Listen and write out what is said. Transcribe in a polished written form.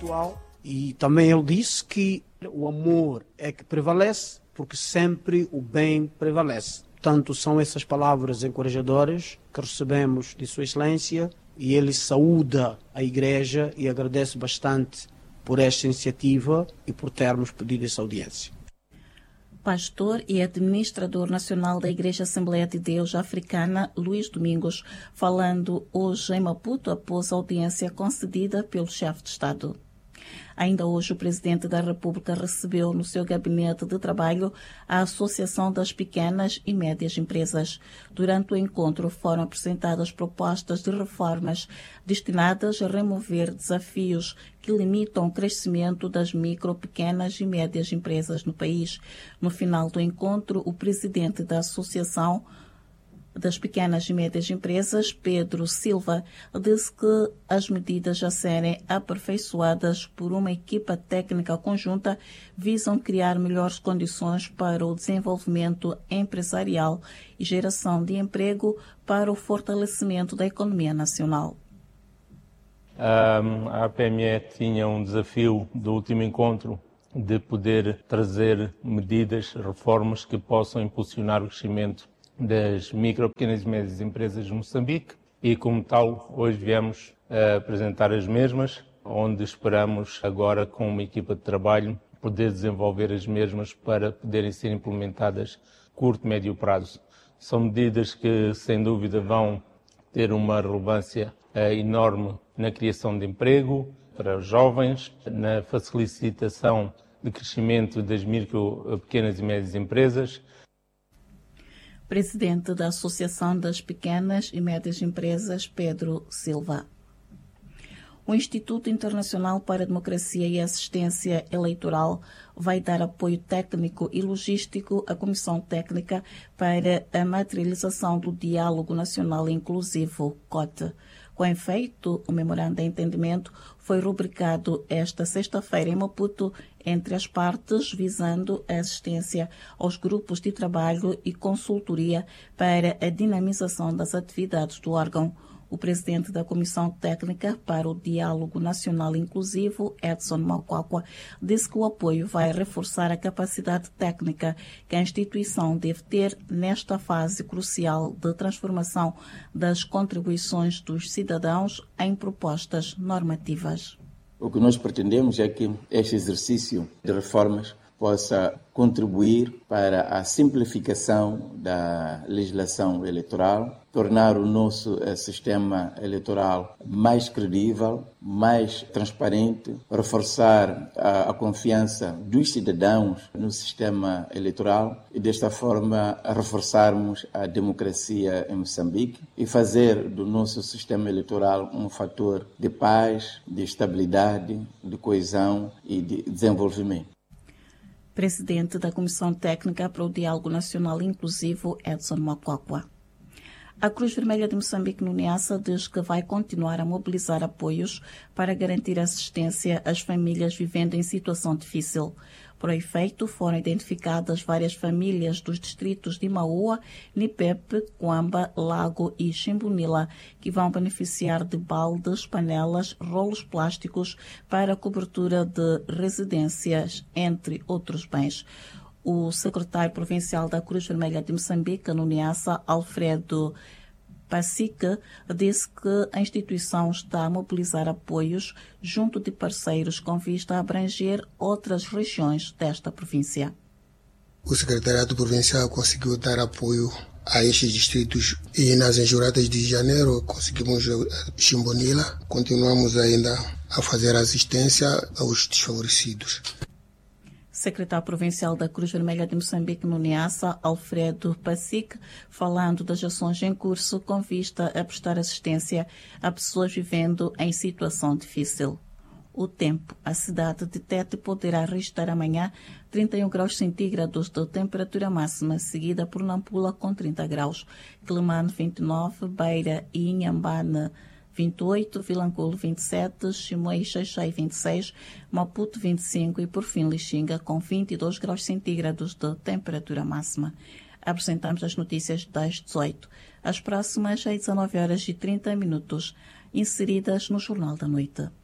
pessoal. E também ele disse que o amor é que prevalece, porque sempre o bem prevalece. Portanto, são essas palavras encorajadoras que recebemos de Sua Excelência, e ele saúda a Igreja e agradece bastante por esta iniciativa e por termos pedido essa audiência. Pastor e administrador nacional da Igreja Assembleia de Deus Africana, Luís Domingos, falando hoje em Maputo após a audiência concedida pelo chefe de Estado. Ainda hoje, o Presidente da República recebeu no seu gabinete de trabalho a Associação das Pequenas e Médias Empresas. Durante o encontro foram apresentadas propostas de reformas destinadas a remover desafios que limitam o crescimento das micro, pequenas e médias empresas no país. No final do encontro, o Presidente da Associação das Pequenas e Médias Empresas, Pedro Silva, disse que as medidas a serem aperfeiçoadas por uma equipa técnica conjunta visam criar melhores condições para o desenvolvimento empresarial e geração de emprego para o fortalecimento da economia nacional. A APME tinha um desafio do último encontro de poder trazer medidas, reformas que possam impulsionar o crescimento das micro, pequenas e médias empresas de Moçambique, e como tal hoje viemos apresentar as mesmas, onde esperamos agora com uma equipa de trabalho poder desenvolver as mesmas para poderem ser implementadas a curto e médio prazo. São medidas que sem dúvida vão ter uma relevância enorme na criação de emprego para os jovens, na facilitação de crescimento das micro, pequenas e médias empresas. Presidente da Associação das Pequenas e Médias Empresas, Pedro Silva. O Instituto Internacional para a Democracia e Assistência Eleitoral vai dar apoio técnico e logístico à Comissão Técnica para a materialização do Diálogo Nacional Inclusivo, COTE. Com efeito, o memorando de entendimento foi rubricado esta sexta-feira em Maputo entre as partes, visando a assistência aos grupos de trabalho e consultoria para a dinamização das atividades do órgão. O presidente da Comissão Técnica para o Diálogo Nacional Inclusivo, Edson Malquaqua, disse que o apoio vai reforçar a capacidade técnica que a instituição deve ter nesta fase crucial de transformação das contribuições dos cidadãos em propostas normativas. O que nós pretendemos é que este exercício de reformas possa contribuir para a simplificação da legislação eleitoral, tornar o nosso sistema eleitoral mais credível, mais transparente, reforçar a confiança dos cidadãos no sistema eleitoral e, desta forma, reforçarmos a democracia em Moçambique e fazer do nosso sistema eleitoral um fator de paz, de estabilidade, de coesão e de desenvolvimento. Presidente da Comissão Técnica para o Diálogo Nacional Inclusivo, Edson Malquaqua. A Cruz Vermelha de Moçambique, no Niassa, diz que vai continuar a mobilizar apoios para garantir assistência às famílias vivendo em situação difícil. Por efeito, foram identificadas várias famílias dos distritos de Maua, Nipepe, Coamba, Lago e Chimbunila, que vão beneficiar de baldes, panelas, rolos plásticos para a cobertura de residências, entre outros bens. O secretário provincial da Cruz Vermelha de Moçambique, no Niassa, Alfredo Pacique, disse que a instituição está a mobilizar apoios junto de parceiros com vista a abranger outras regiões desta província. O secretariado provincial conseguiu dar apoio a estes distritos e nas enjuradas de janeiro conseguimos Chimbonila. Continuamos ainda a fazer assistência aos desfavorecidos. Secretário Provincial da Cruz Vermelha de Moçambique, no Niassa, Alfredo Pacique, falando das ações em curso com vista a prestar assistência a pessoas vivendo em situação difícil. O tempo. A cidade de Tete poderá registrar amanhã 31 graus centígrados de temperatura máxima, seguida por Nampula com 30 graus, Quelimane 29, Beira e Inhambane 28, Vilanculo 27, Chimoio e Xaixai 26, Maputo 25 e, por fim, Lixinga com 22 graus centígrados de temperatura máxima. Apresentamos as notícias das 18. As próximas às 19h30, inseridas no Jornal da Noite.